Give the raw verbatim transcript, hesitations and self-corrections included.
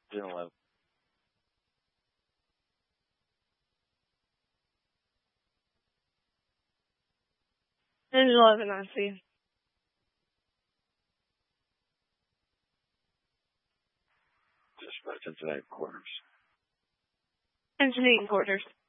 June eleventh. June eleventh, I see. Just by Cincinnati quarters. Cincinnati quarters.